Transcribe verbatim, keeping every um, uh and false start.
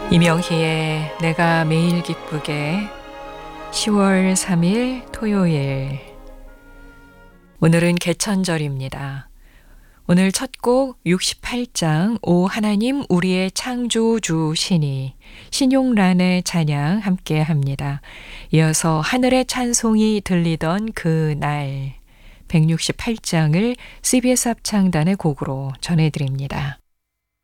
이명희의 내가 매일 기쁘게 시월 삼일 토요일. 오늘은 개천절입니다. 오늘 첫 곡 육십팔 장 오 하나님 우리의 창조주시니 신용란의 찬양 함께 합니다. 이어서 하늘의 찬송이 들리던 그날 백육십팔 장을 씨비에스 합창단의 곡으로 전해드립니다.